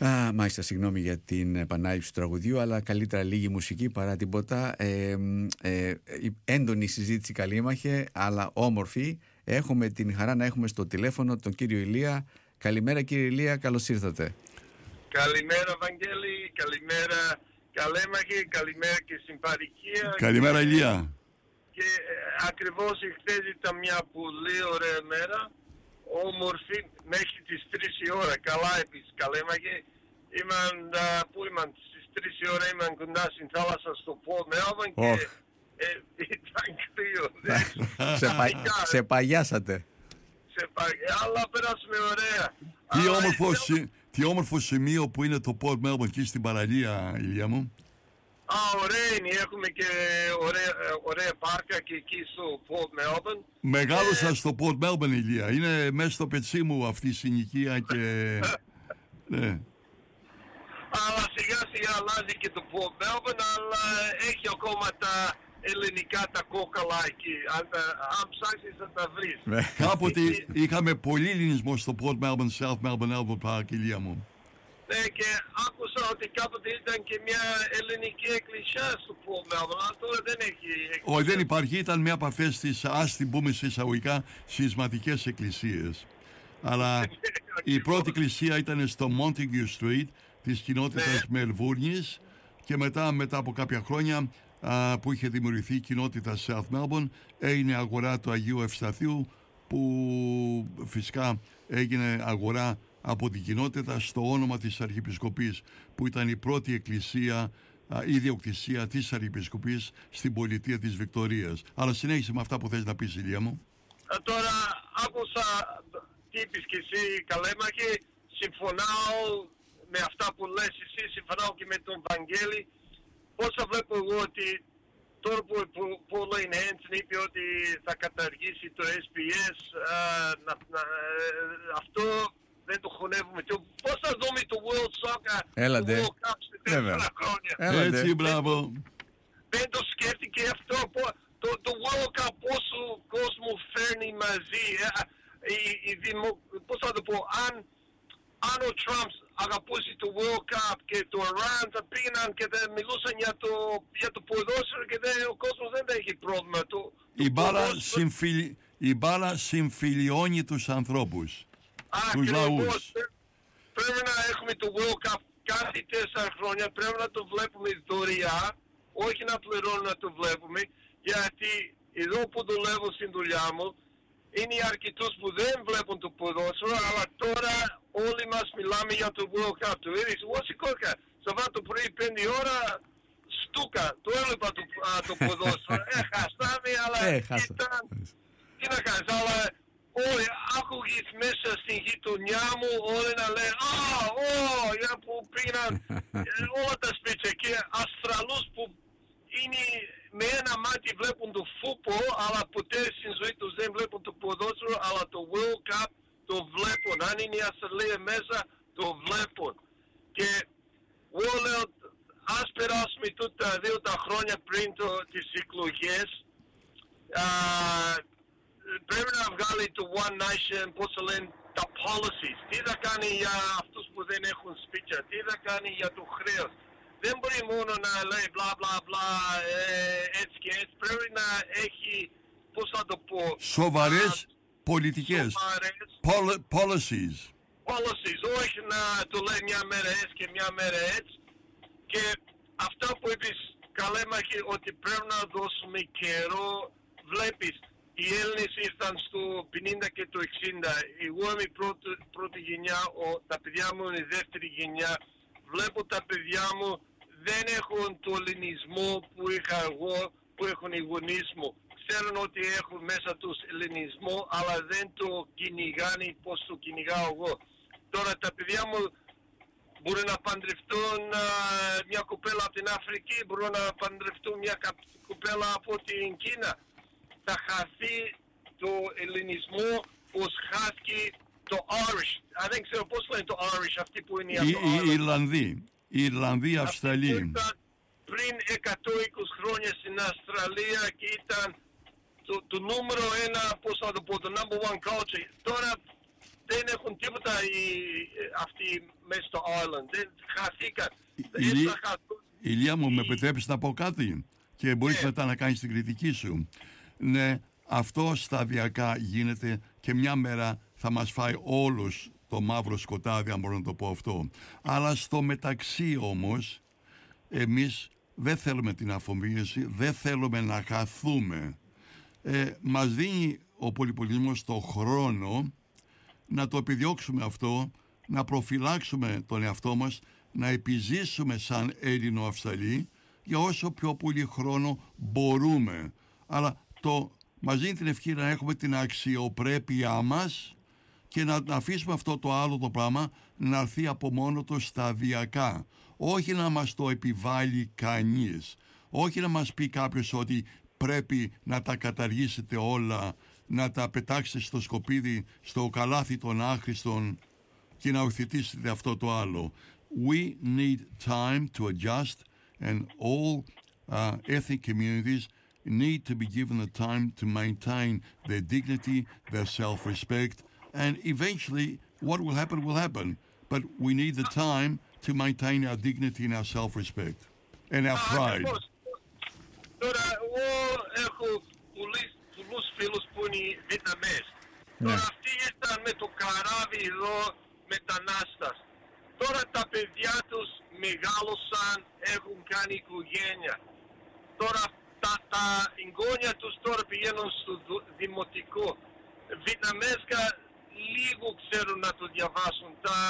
Μάλιστα, συγγνώμη για την επανάληψη του τραγουδιού, αλλά καλύτερα λίγη μουσική παρά τίποτα. Έντονη συζήτηση καλήμαχε, αλλά όμορφη. Έχουμε την χαρά να έχουμε στο τηλέφωνο τον κύριο Ηλία. Καλημέρα κύριε Ηλία, καλώς ήρθατε. Καλημέρα Βαγγέλη, καλημέρα καλέμαχε, καλημέρα και συμπαρικία. Καλημέρα Ηλία. Και ακριβώς χθες ήταν μια πολύ ωραία μέρα, όμορφη, μέχρι τις 3 η ώρα. Καλά επίσης καλέμαχε. Πού ήμαν, στις 3 η ώρα ήμαν κοντά στην θάλασσα στο Port Melbourne και ήταν κρύο. Σε παγιάσατε. Αλλά περάσουμε ωραία. Τι όμορφο σημείο που είναι το Port Melbourne εκεί στην παραλία, Ηλία μου. Ωραία είναι, έχουμε και ωραία πάρκα και εκεί στο Port Melbourne. Μεγάλωσα στο Port Melbourne, Ηλία. Είναι μέσα στο πετσί μου αυτή η συνοικία και... ναι. Αλλά σιγά σιγά αλλάζει και το Port Melbourne, αλλά έχει ακόμα τα ελληνικά τα κόκαλα εκεί. Αν ψάξεις θα τα βρεις. Κάποτε είχαμε πολύ ελληνισμό στο Port Melbourne, South Melbourne, Albert Park, Ηλία μου. Ναι, και άκουσα ότι κάποτε ήταν και μια ελληνική εκκλησιά στο Port Melbourne, αλλά τώρα δεν έχει. Όχι, δεν υπάρχει. Ήταν μια από αυτές τις, ας την πούμε σε εισαγωγικά, σχισματικές εκκλησίες. Αλλά η πρώτη εκκλησία ήταν στο Montague Street της κοινότητας Μελβούρνης και μετά από κάποια χρόνια που είχε δημιουργηθεί η κοινότητα South Melbourne, έγινε αγορά του Αγίου Ευσταθείου, που φυσικά έγινε αγορά από την κοινότητα στο όνομα της Αρχιεπισκοπής, που ήταν η πρώτη εκκλησία, ιδιοκτησία της Αρχιεπισκοπής στην πολιτεία της Βικτωρίας. Αλλά συνέχισε με αυτά που θες να πεις, Ηλία μου. Τώρα άκουσα τι είπες και εσύ καλέμαχε, συμφωνάω με αυτά που λες εσύ, συμφωνάω και με τον Βαγγέλη. Πόσα βλέπω εγώ ότι τώρα που Paul Hanson είπε ότι θα καταργήσει το SPS, αυτό δεν το χωνεύουμε. Πώς θα δούμε το World Soccer, το World Cup σε 4 χρόνια. Έτσι, μπράβο. Δεν το σκέφτηκε αυτό. Το World Cup πόσο κόσμο φέρνει μαζί. Πώς θα το πω, αν ο Τραμπ αγαπούσε το World Cup και το Iran θα πήγαιναν και θα μιλούσαν για το ποδόσφαιρο και ο κόσμος δεν θα έχει πρόβλημα. Η μπάλα συμφιλιώνει τους ανθρώπους, τους λαούς. Πρέπει να έχουμε το World Cup κάθε 4 χρόνια, πρέπει να το βλέπουμε δωρεά, όχι να πληρώνουμε να το βλέπουμε, γιατί εδώ που δουλεύω στην δουλειά μου, είναι αρκετούς που δεν βλέπουν το ποδόσφαιρο, αλλά τώρα όλοι μας μιλάμε για το World Cup. Το είδες, εγώ σηκώθηκα Σαββάτο πρωί 5 ώρα, στούκα, το έβλεπα το ποδόσφαιρο. Χαστάμε, αλλά ήταν, τι να κάνεις, αλλά όλοι άκουγες μέσα στην γειτονιά μου, όλοι να λένε, για που πήγαιναν όλα τα σπίτια και Αυστραλούς που είναι με ένα μάτι βλέπουν το φούτμπολ, αλλά ποτέ στην ζωή τους δεν βλέπουν το ποδόσφαιρο, αλλά το World Cup το βλέπουν. Αν είναι η Αυστραλία μέσα, το βλέπουν. Και εγώ λέω, ας περάσουμε τούτα 2 χρόνια πριν τις εκλογές, πρέπει να βγάλει το One Nation, πώς το λένε, τα policies. Τι θα κάνει για αυτούς που δεν έχουν σπίτια, τι θα κάνει για το χρέος. Δεν μπορεί μόνο να λέει μπλα μπλα μπλα έτσι και έτσι. Πρέπει να έχει, πώς θα το πω, σοβαρές πολιτικές. Policies. Policies. Όχι να το λέει μια μέρα έτσι και μια μέρα έτσι. Και αυτά που είπες καλέμαχε, ότι πρέπει να δώσουμε καιρό. Βλέπεις, οι Έλληνες ήρθαν στο 50 και το 60. Εγώ είμαι η πρώτη γενιά, τα παιδιά μου είναι η δεύτερη γενιά. Βλέπω τα παιδιά μου δεν έχουν το ελληνισμό που είχα εγώ, που έχουν οι γονείς μου. Ξέρουν ότι έχουν μέσα τους ελληνισμό, αλλά δεν το κυνηγάνε πώς το κυνηγάω εγώ. Τώρα τα παιδιά μου μπορεί να παντρευτούν μια κοπέλα από την Αφρική, μπορούν να παντρευτούν μια κοπέλα από την Κίνα. Θα χαθεί το ελληνισμό πως χάθηκε το Irish. Δεν ξέρω πώς λένε το Irish, αυτοί που είναι οι Ιρλανδοί. Οι Ιρλανδοί, Αυστραλοί. Πριν 120 χρόνια στην Αυστραλία και ήταν το νούμερο 1, πώς θα το πω, το number 1 culture. Τώρα δεν έχουν τίποτα αυτοί μέσα στο Ireland. Δεν χαθήκαν. Ηλία μου, με επιτρέπεις να πω κάτι και μπορείς μετά να κάνεις την κριτική σου. Ναι, αυτό σταδιακά γίνεται και μια μέρα θα μας φάει όλους το μαύρο σκοτάδι, αν μπορώ να το πω αυτό. Αλλά στο μεταξύ όμως, εμείς δεν θέλουμε την αφομοίωση, δεν θέλουμε να χαθούμε. Μας δίνει ο πολυπολιτισμός το χρόνο να το επιδιώξουμε αυτό, να προφυλάξουμε τον εαυτό μας, να επιζήσουμε σαν Έλληνο-Αυστραλοί για όσο πιο πολύ χρόνο μπορούμε. Αλλά μας δίνει την ευκαιρία να έχουμε την αξιοπρέπειά μας και να αφήσουμε αυτό το άλλο το πράγμα να έρθει από μόνο το σταδιακά. Όχι να μας το επιβάλλει κανείς. Όχι να μας πει κάποιος ότι πρέπει να τα καταργήσετε όλα, να τα πετάξετε στο σκουπίδι, στο καλάθι των άχρηστων και να οθητήσετε αυτό το άλλο. We need time to adjust and all ethnic communities need to be given the time to maintain their dignity, their self-respect, and eventually what will happen. But we need the time to maintain our dignity and our self-respect and our pride. Τώρα, εγώ έχω πολλούς φίλους που είναι Βιετναμές. Τώρα αυτοί ήταν με το καράβι εδώ μετανάστας. Τώρα τα παιδιά τους μεγάλωσαν, έχουν κάνει οικογένεια. Τώρα τα εγγόνια τους τώρα πηγαίνουν στο δημοτικό. Βιετναμέζικα λίγο ξέρουν να το διαβάσουν.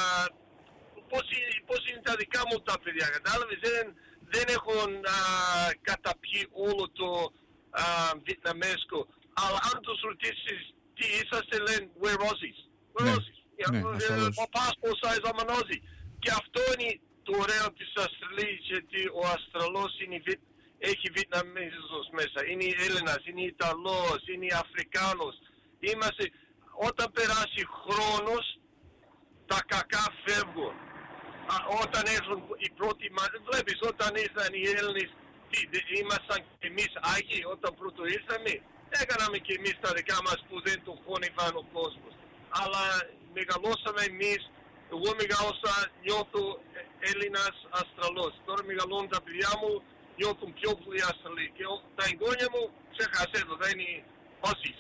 Πώς είναι τα δικά μου τα παιδιά, κατάλαβες, δεν έχουν καταπιεί όλο το βιετναμέζικο. Αλλά αν τους ρωτήσεις τι είσαστε, λένε we're Aussies. We're Aussies. Ο passport size I'm an Aussie. Και αυτό είναι το ωραίο της Αυστραλίας, γιατί ο Αυστραλός έχει Βιετναμέζος μέσα. Είναι Έλληνας, είναι Ιταλός, είναι Αφρικάνος. Όταν περάσει χρόνος, τα κακά φεύγουν. Όταν έρθουν οι πρώτοι, βλέπεις, όταν ήρθαν οι Έλληνες, ήμασταν και εμείς Άγιοι όταν πρώτο ήρθαμε. Έκαναμε και εμείς τα δικά μας που δεν το χώνευαν ο κόσμος. Αλλά μεγαλώσαμε εμείς, εγώ μεγάλωσα, νιώθω Έλληνας Αυστραλός. Τώρα μεγαλώνουν τα παιδιά μου, νιώθουν πιο πολύ Αυστραλοί. Και τα εγγόνια μου, ξέχασε το, δεν είναι Aussies.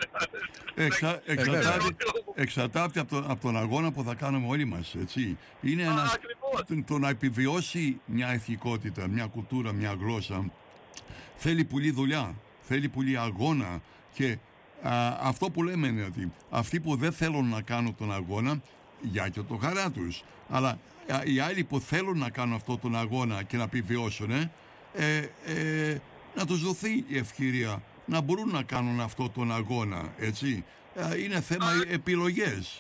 Εξαρτάται από τον αγώνα που θα κάνουμε όλοι μας, έτσι. Είναι το να επιβιώσει μια ηθικότητα, μια κουλτούρα, μια γλώσσα, θέλει πολλή δουλειά, θέλει πολύ αγώνα και αυτό που λέμε είναι ότι αυτοί που δεν θέλουν να κάνουν τον αγώνα, για και το χαρά τους, αλλά οι άλλοι που θέλουν να κάνουν αυτό τον αγώνα και να επιβιώσουν, να τους δοθεί η ευκαιρία να μπορούν να κάνουν αυτό τον αγώνα, έτσι. Είναι θέμα επιλογές.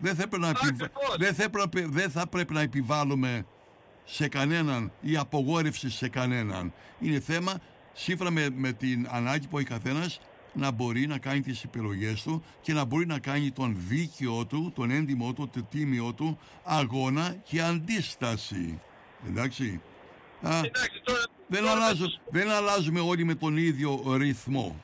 Δεν θα πρέπει να επιβάλλουμε σε κανέναν ή απογόρευση σε κανέναν. Είναι θέμα σύμφωνα με την ανάγκη που έχει καθένας να μπορεί να κάνει τις επιλογές του και να μπορεί να κάνει τον δίκαιο του, τον έντιμο του, το τίμιο του αγώνα και αντίσταση. Εντάξει. Δεν αλλάζουμε όλοι με τον ίδιο ρυθμό.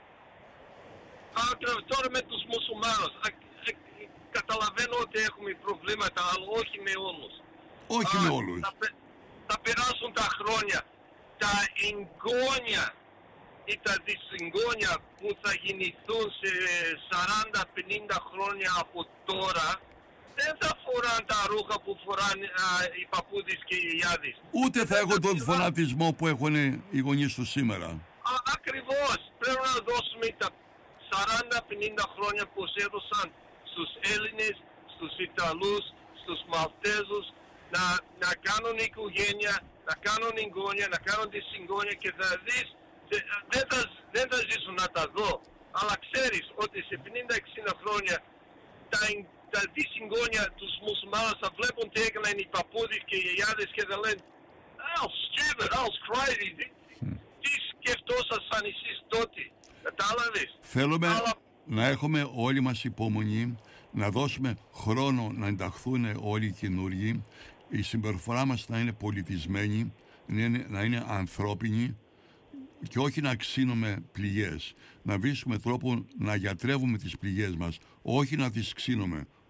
Τώρα με τους μουσουλμάνους καταλαβαίνω ότι έχουμε προβλήματα, αλλά όχι με όλους. Όχι με όλους. Θα περάσουν τα χρόνια. Τα εγγόνια ή τα δυσεγγόνια που θα γεννηθούν σε 40-50 χρόνια από τώρα δεν θα φοράνε τα ρούχα που φοράνε οι παππούδες και οι γιαγιάδες. Ούτε θα έχουν τον φανατισμό που έχουν οι γονείς τους σήμερα. Ακριβώς. Πρέπει να δώσουμε τα 40-50 χρόνια που έδωσαν στους Έλληνες, στους Ιταλούς, στους Μαλτέζους να κάνουν οικογένεια, να κάνουν εγγόνια, να κάνουν τις εγγόνια και θα δεις, δεν θα ζήσουν να τα δω. Αλλά ξέρεις ότι σε 50-60 χρόνια τα δυσεγγόνια τους μουσουλμάνους θα βλέπουν τι έκαναν οι παππούδες και οι γιαγιάδες και θα λένε «Oh, stupid, oh, crazy, τι σκεφτόσασταν εσείς τότε». Κατάλαβες. Θέλουμε να έχουμε όλοι μας υπομονή, να δώσουμε χρόνο να ενταχθούν όλοι οι καινούργοι, η συμπεριφορά μας να είναι πολιτισμένη, να είναι ανθρώπινη και όχι να ξύνουμε πληγές. Να βρίσκουμε τρόπο να γιατρεύουμε τις πληγές μας, όχι να τις ξύνουμε.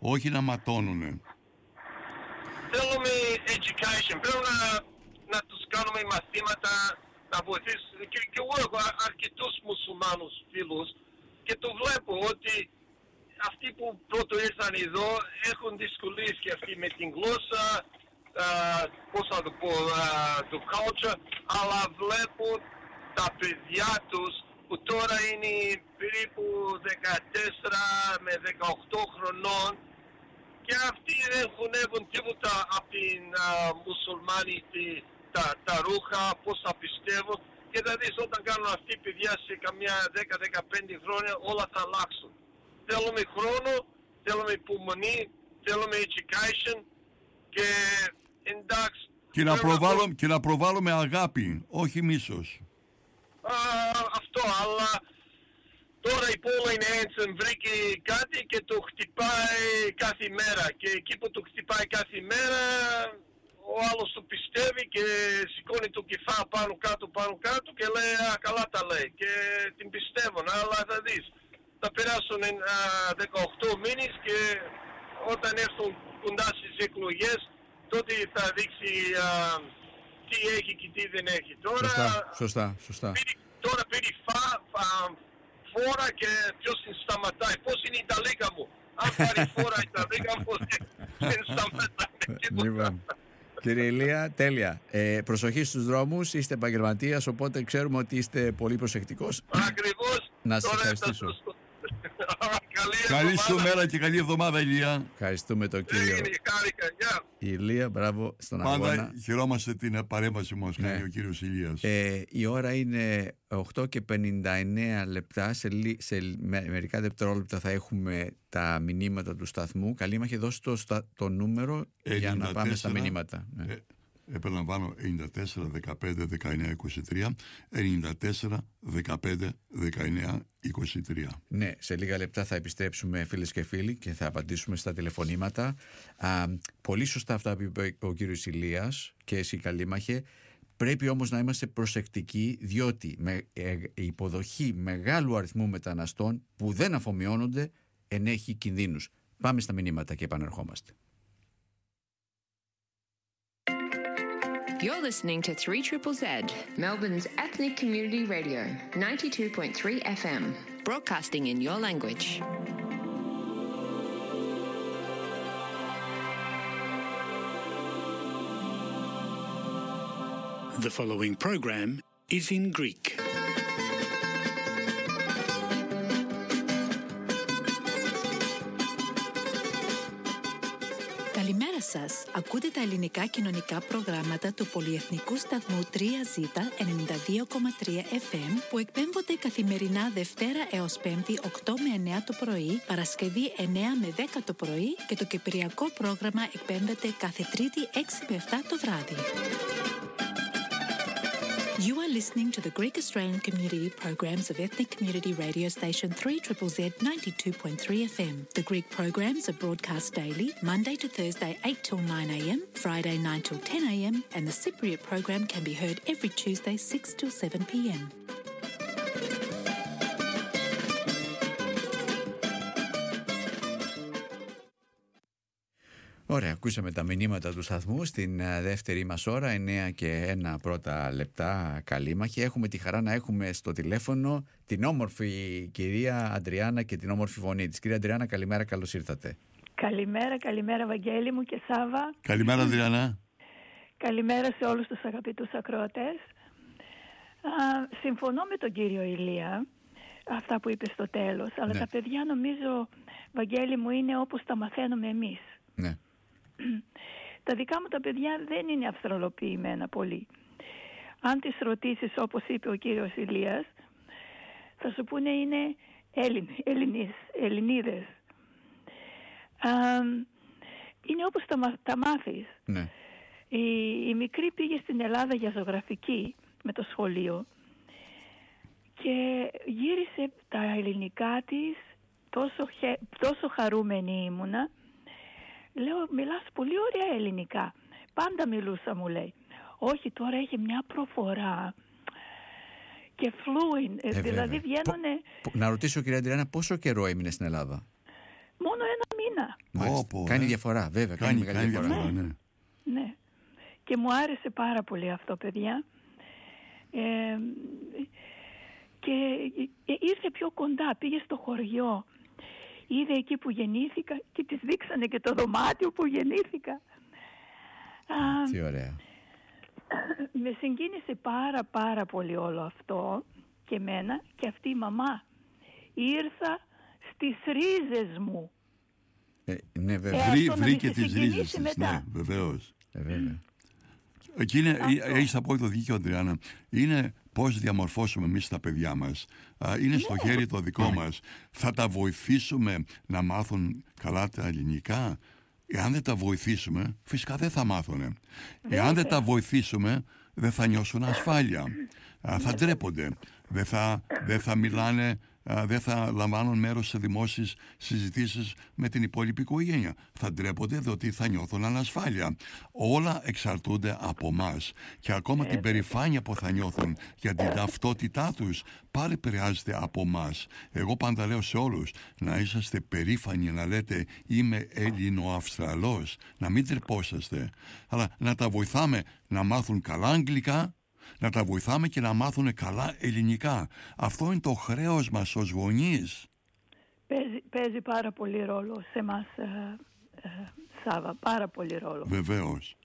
όχι να ματώνουνε. Θέλουμε education, πρέπει να τους κάνουμε μαθήματα, να βοηθήσουμε. Και εγώ έχω αρκετούς μουσουλμάνους φίλους και το βλέπω ότι αυτοί που πρώτο ήρθαν εδώ έχουν δυσκολίες και αυτοί με την γλώσσα, πώς θα το πω, το culture, αλλά βλέπω τα παιδιά τους που τώρα είναι περίπου 14 με 18 χρονών και αυτοί δεν χωνεύουν τίποτα από την μουσουλμάνη τα ρούχα, πώς θα πιστεύουν, και θα δεις όταν κάνουν αυτοί οι παιδιά σε καμιά 10-15 χρόνια όλα θα αλλάξουν. Θέλουμε χρόνο, θέλουμε υπομονή, θέλουμε education και εντάξει. Και να προβάλλουμε αγάπη, όχι μίσος. Αυτό, αλλά τώρα η Πόλιν Ένσεν βρήκε κάτι και το χτυπάει κάθε μέρα. Και εκεί που το χτυπάει κάθε μέρα, ο άλλος το πιστεύει και σηκώνει το κεφάλι πάνω κάτω και λέει καλά τα λέει. Και την πιστεύουν, αλλά θα δεις. Θα περάσουν 18 μήνες και όταν έρθουν κοντά στις εκλογές, τότε θα δείξει τι έχει και τι δεν έχει. Τώρα, σωστά. Τώρα πήρε φόρα και ποιος την σταματάει. Πώς είναι η ταλίκα μου. Αν πάρει φόρα η ταλίκα μου, δεν σταματάει τίποτα. Κύριε Ηλία, τέλεια. Προσοχή στους δρόμους, είστε επαγγελματίας, οπότε ξέρουμε ότι είστε πολύ προσεκτικός. Ακριβώς. Να σας ευχαριστήσω. Καλή σου μέρα και καλή εβδομάδα, Ηλία. Ευχαριστούμε τον κύριο Ηλία, μπράβο στον αγώνα. Πάντα χαιρόμαστε την παρέμβαση που μας κάνει ο κύριος Ηλίας. Η ώρα είναι 8:59 λεπτά. Σε μερικά δευτερόλεπτα θα έχουμε τα μηνύματα του σταθμού. Καλήμαχε, δώσει το νούμερο για να πάμε στα μηνύματα. Επαναλαμβάνω, 94 15 19 23, 94 15 19 23. Ναι, σε λίγα λεπτά θα επιστρέψουμε, φίλες και φίλοι, και θα απαντήσουμε στα τηλεφωνήματα. Πολύ σωστά αυτά που είπε ο κύριος Ηλίας και εσύ, Καλήμαχε. Πρέπει όμως να είμαστε προσεκτικοί, διότι η υποδοχή μεγάλου αριθμού μεταναστών που δεν αφομοιώνονται ενέχει κινδύνους. Πάμε στα μηνύματα και επανερχόμαστε. You're listening to 3ZZZ, Melbourne's ethnic community radio, 92.3 FM, broadcasting in your language. The following program is in Greek. Καλημέρα σας. Ακούτε τα ελληνικά κοινωνικά προγράμματα του πολυεθνικού σταθμού 3Z 92,3 FM που εκπέμπονται καθημερινά Δευτέρα έως Πέμπτη 8 με 9 το πρωί, Παρασκευή 9 με 10 το πρωί και το κυπριακό πρόγραμμα εκπέμπεται κάθε Τρίτη 6 με 7 το βράδυ. You are listening to the Greek Australian community programs of ethnic community radio station 3ZZZ 92.3 FM. The Greek programs are broadcast daily, Monday to Thursday 8 till 9 a.m, Friday 9 till 10 a.m, and the Cypriot program can be heard every Tuesday 6 till 7 p.m. Ωραία, ακούσαμε τα μηνύματα του σταθμού στην δεύτερη μας ώρα, 9 και 1 πρώτα λεπτά, Καλήμαχη. Έχουμε τη χαρά να έχουμε στο τηλέφωνο την όμορφη κυρία Αντριάννα και την όμορφη φωνή της. Κυρία Αντριάννα, καλημέρα, καλώς ήρθατε. Καλημέρα Βαγγέλη μου και Σάβα. Καλημέρα, Αντριάννα. Καλημέρα σε όλους τους αγαπητούς ακροατές. Συμφωνώ με τον κύριο Ηλία, αυτά που είπε στο τέλος, αλλά τα παιδιά νομίζω, Βαγγέλη μου, είναι όπως τα μαθαίνουμε εμείς. Ναι. Τα δικά μου τα παιδιά δεν είναι αυστραλοποιημένα πολύ. Αν τις ρωτήσεις, όπως είπε ο κύριος Ηλίας, θα σου πούνε είναι Ελληνίδες. Είναι όπως τα μάθεις. Ναι. Η μικρή πήγε στην Ελλάδα για ζωγραφική με το σχολείο και γύρισε τα ελληνικά της, τόσο χαρούμενη ήμουνα. Λέω, μιλάς πολύ ωραία ελληνικά. Πάντα μιλούσα, μου λέει. Όχι, τώρα έχει μια προφορά και fluent, δηλαδή βγαίνουνε... Να ρωτήσω, κυρία Αντριάννα, πόσο καιρό έμεινε στην Ελλάδα? μόνο ένα μήνα. Κάνει διαφορά, βέβαια. Κάνει μεγάλη διαφορά. Ναι. Και μου άρεσε πάρα πολύ αυτό, παιδιά. Και ήρθε πιο κοντά, πήγε στο χωριό. Είδε εκεί που γεννήθηκα και της δείξανε και το δωμάτιο που γεννήθηκα. Τι ωραία. Με συγκίνησε πάρα πολύ όλο αυτό και εμένα και αυτή η μαμά. Ήρθα στις ρίζες μου. Ναι, βέβαια. Βρήκε τις ρίζες της, ναι, βεβαίως. Εκεί έχεις απόλυτο δίκιο, Αντριάννα. Είναι πώς διαμορφώσουμε εμείς τα παιδιά μας. Είναι στο χέρι το δικό μας. Θα τα βοηθήσουμε να μάθουν καλά τα ελληνικά. Εάν δεν τα βοηθήσουμε, φυσικά δεν θα μάθουνε. Εάν δεν τα βοηθήσουμε, δεν θα νιώσουν ασφάλεια. Θα ντρέπονται. Δεν θα μιλάνε, δεν θα λαμβάνουν μέρος σε δημόσιες συζητήσεις με την υπόλοιπη οικογένεια. Θα ντρέπονται διότι θα νιώθουν ανασφάλεια. Όλα εξαρτούνται από μας. Και ακόμα την περηφάνεια που θα νιώθουν για την ταυτότητά τους πάλι επηρεάζεται από μας. Εγώ πάντα λέω σε όλους να είσαστε περήφανοι, να λέτε είμαι Έλληνο-Αυστραλός, να μην τρεπόσαστε, αλλά να τα βοηθάμε να μάθουν καλά αγγλικά, να τα βοηθάμε και να μάθουν καλά ελληνικά. Αυτό είναι το χρέος μας ως γονείς. Παίζει πάρα πολύ ρόλο σε εμάς, Σάβα, πάρα πολύ ρόλο. Βεβαίως.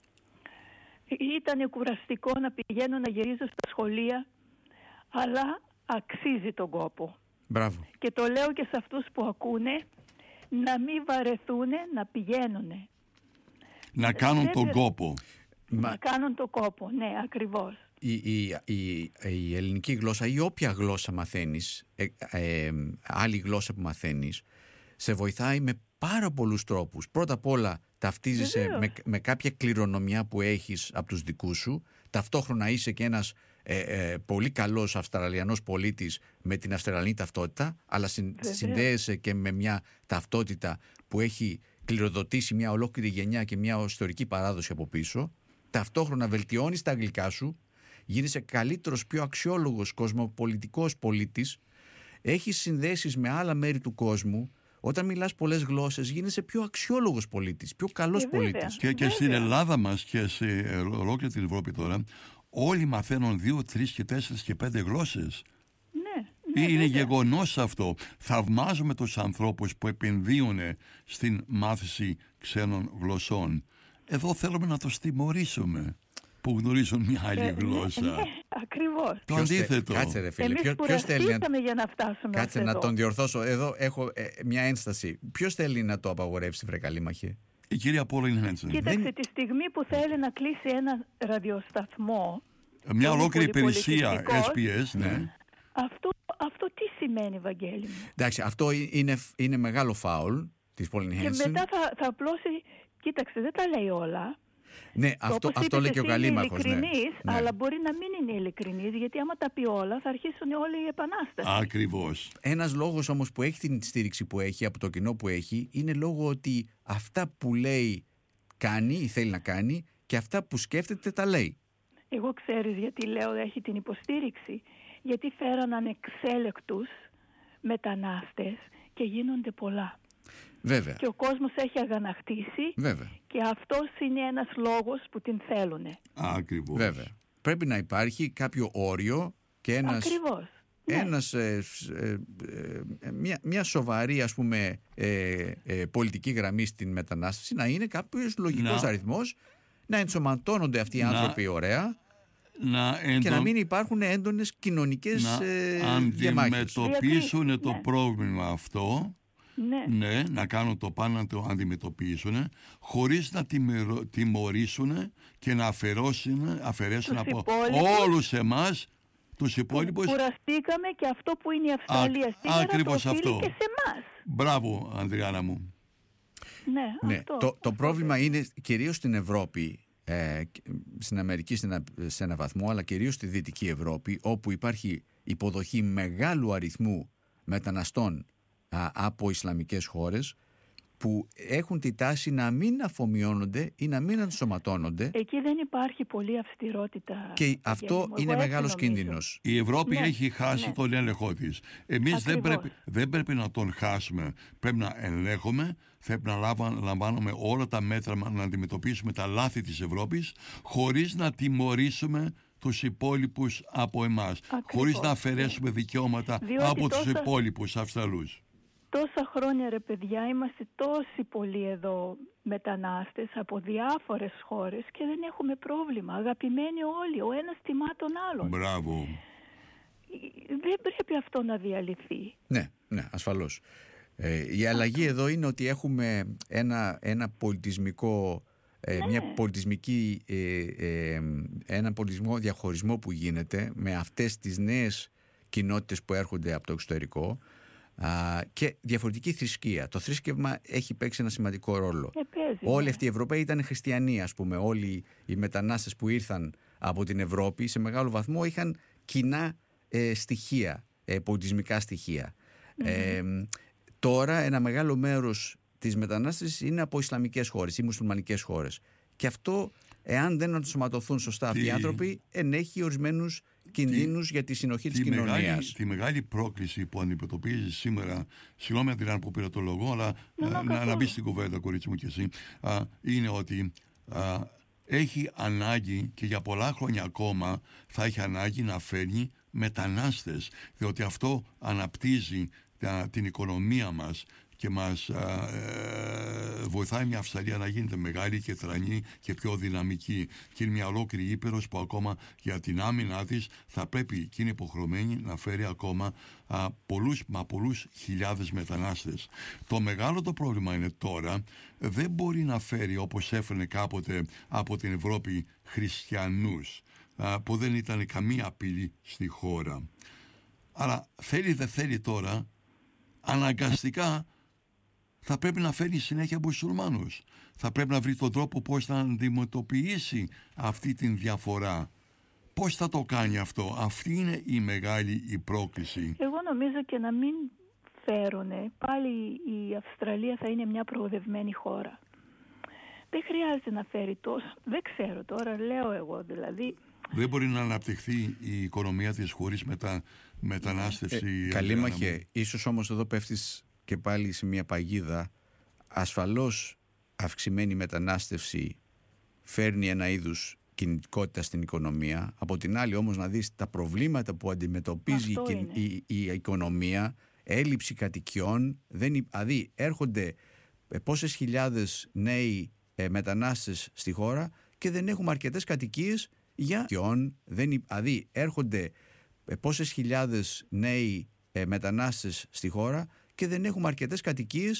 Ήταν κουραστικό να πηγαίνω να γυρίζω στα σχολεία, αλλά αξίζει τον κόπο. Μπράβο. Και το λέω και σε αυτούς που ακούνε, να μην βαρεθούνε να πηγαίνουνε. Να κάνουν τον κόπο. Να κάνουν τον κόπο, ναι, ακριβώς. Η ελληνική γλώσσα ή όποια γλώσσα μαθαίνεις, άλλη γλώσσα που μαθαίνεις, σε βοηθάει με πάρα πολλούς τρόπους. Πρώτα απ' όλα ταυτίζεσαι με κάποια κληρονομιά που έχεις από τους δικούς σου. Ταυτόχρονα είσαι και ένας πολύ καλός Αυστραλιανός πολίτης με την Αυστραλιανή ταυτότητα, αλλά συνδέεσαι και με μια ταυτότητα που έχει κληροδοτήσει μια ολόκληρη γενιά και μια ιστορική παράδοση από πίσω. Ταυτόχρονα βελτιώνεις τα αγγλικά σου, γίνεσαι καλύτερος, πιο αξιόλογος κοσμοπολιτικός πολίτης, έχεις συνδέσεις με άλλα μέρη του κόσμου. Όταν μιλάς πολλές γλώσσες γίνεσαι πιο αξιόλογος πολίτης, πιο καλός πολίτης. Και στην Ελλάδα μας και σε ολόκληρη την Ευρώπη τώρα, όλοι μαθαίνουν 2, 3 και 4 και 5 γλώσσες. Είναι γεγονός αυτό. Θαυμάζουμε τους ανθρώπους που επενδύουν στην μάθηση ξένων γλωσσών. Εδώ θέλουμε να τους τιμωρήσουμε που γνωρίζουν μια άλλη γλώσσα. Ναι, ακριβώς. Το αντίθετο. Κάτσε ρε φίλε. Εμείς κουραστήκαμε για να φτάσουμε. Κάτσε να τον διορθώσω. Εδώ έχω μια ένσταση. Ποιος θέλει να το απαγορεύσει, βρε καλήμαχε? Η κυρία Πόλιν Χέντσεν. Κοίταξε, τη στιγμή που θέλει να κλείσει ένα ραδιοσταθμό, μια ολόκληρη υπηρεσία SPS, ναι. Αυτό τι σημαίνει, Βαγγέλη μου? Εντάξει, αυτό είναι μεγάλο φάουλ της Πόλιν Χέντσεν. Και μετά θα απλώσει. Κοίταξε, δεν τα λέει όλα. Ναι, αυτό λέει και ο Καλήμαχος. Είναι ειλικρινής, αλλά μπορεί να μην είναι ειλικρινής, γιατί άμα τα πει όλα θα αρχίσουν όλοι οι επανάσταση. Ακριβώς. Ένας λόγος όμως που έχει την στήριξη που έχει από το κοινό που έχει είναι λόγω ότι αυτά που λέει κάνει ή θέλει να κάνει και αυτά που σκέφτεται τα λέει. Εγώ ξέρεις γιατί λέω έχει την υποστήριξη? Γιατί φέραν ανεξέλεκτους μετανάστες και γίνονται πολλά. Βέβαια. Και ο κόσμος έχει αγανακτήσει. Βέβαια. Και αυτός είναι ένας λόγος που την θέλουνε. Ακριβώς. Βέβαια. Πρέπει να υπάρχει κάποιο όριο και μια σοβαρή, ας πούμε, πολιτική γραμμή στην μετανάστευση, να είναι κάποιος λογικός αριθμός, να ενσωματώνονται αυτοί οι άνθρωποι ωραία και να μην υπάρχουν έντονες κοινωνικές διαμάχες. Να αντιμετωπίσουν το πρόβλημα αυτό. Ναι, να κάνουν το πάνω να το αντιμετωπίσουν χωρίς να τιμωρήσουν και να αφαιρέσουν από όλους εμάς τους υπόλοιπους. Κουραστήκαμε και αυτό που είναι η Αυστραλία σήμερα ακριβώς το οφείλει αυτό. και σε εμάς. Μπράβο, Ανδριάννα μου. Ναι, το πρόβλημα είναι κυρίως στην Ευρώπη, στην Αμερική σε ένα βαθμό, αλλά κυρίως στη Δυτική Ευρώπη, όπου υπάρχει υποδοχή μεγάλου αριθμού μεταναστών από Ισλαμικές χώρες, που έχουν τη τάση να μην αφομοιώνονται ή να μην ενσωματώνονται. Εκεί δεν υπάρχει πολλή αυστηρότητα. Και αυτό είναι μεγάλος κίνδυνος. Η Ευρώπη έχει χάσει τον έλεγχό της. Εμείς δεν πρέπει να τον χάσουμε. Πρέπει να ελέγχουμε, πρέπει να λαμβάνουμε όλα τα μέτρα να αντιμετωπίσουμε τα λάθη της Ευρώπης, χωρίς να τιμωρήσουμε τους υπόλοιπους από εμάς, χωρίς να αφαιρέσουμε δικαιώματα από τους υπόλοιπους Αυστραλούς. Τόσα χρόνια, ρε παιδιά, είμαστε τόσοι πολλοί εδώ μετανάστες από διάφορες χώρες και δεν έχουμε πρόβλημα. Αγαπημένοι όλοι, ο ένας τιμά τον άλλον. Μπράβο. Δεν πρέπει αυτό να διαλυθεί. Ναι, ασφαλώς. Η αλλαγή εδώ είναι ότι έχουμε ένα πολιτισμικό, μια πολιτισμική, ένα πολιτισμό διαχωρισμό που γίνεται με αυτές τις νέες κοινότητες που έρχονται από το εξωτερικό. Και διαφορετική θρησκεία. Το θρήσκευμα έχει παίξει ένα σημαντικό ρόλο. Όλοι αυτοί οι Ευρωπαίοι ήταν χριστιανοί, ας πούμε. Όλοι οι μετανάστες που ήρθαν από την Ευρώπη σε μεγάλο βαθμό είχαν κοινά στοιχεία, πολιτισμικά στοιχεία. Τώρα ένα μεγάλο μέρος της μετανάστευσης είναι από Ισλαμικές χώρες ή μουσουλμανικές χώρες. Και αυτό, εάν δεν ενσωματωθούν σωστά αυτοί οι άνθρωποι, ενέχει ορισμένους κινδύνους για τη συνοχή της κοινωνίας. Τη μεγάλη πρόκληση που αντιμετωπίζει σήμερα, συγγνώμη Αντριάν που πήρα το λόγο, αλλά να μπει στην κουβέντα, κορίτσι μου, και εσύ, είναι ότι έχει ανάγκη και για πολλά χρόνια ακόμα θα έχει ανάγκη να φέρνει μετανάστες, διότι αυτό αναπτύσσει την οικονομία μας και μας βοηθάει μια Αυστραλία να γίνεται μεγάλη και τρανή και πιο δυναμική, και είναι μια ολόκληρη ήπειρος που ακόμα για την άμυνά της θα πρέπει και είναι υποχρεωμένη να φέρει ακόμα πολλούς χιλιάδες μετανάστες. Το μεγάλο το πρόβλημα είναι τώρα δεν μπορεί να φέρει όπως έφερνε κάποτε από την Ευρώπη χριστιανούς που δεν ήταν καμία απειλή στη χώρα. Αλλά θέλει δεν θέλει τώρα αναγκαστικά θα πρέπει να φέρει συνέχεια μουσουλμάνους. Θα πρέπει να βρει τον τρόπο πώς να αντιμετωπίσει αυτή την διαφορά. Πώς θα το κάνει αυτό? Αυτή είναι η μεγάλη πρόκληση. Εγώ νομίζω και να μην φέρουνε. Πάλι η Αυστραλία θα είναι μια προοδευμένη χώρα. Δεν χρειάζεται να φέρει τόσο. Δεν ξέρω τώρα, λέω εγώ δηλαδή. Δεν μπορεί να αναπτυχθεί η οικονομία της χωρίς μετανάστευση. Καλήμαχε, ίσως όμως εδώ πέφτεις και πάλι σε μια παγίδα. Ασφαλώς αυξημένη μετανάστευση φέρνει ένα είδους κινητικότητα στην οικονομία. Από την άλλη όμως να δεις τα προβλήματα που αντιμετωπίζει η οικονομία, έλλειψη κατοικιών, δηλαδή έρχονται πόσες χιλιάδες νέοι μετανάστες στη χώρα και δεν έχουμε αρκετές κατοικίες για δηλαδή έρχονται πόσες χιλιάδες νέοι μετανάστες στη χώρα και δεν έχουμε αρκετές κατοικίες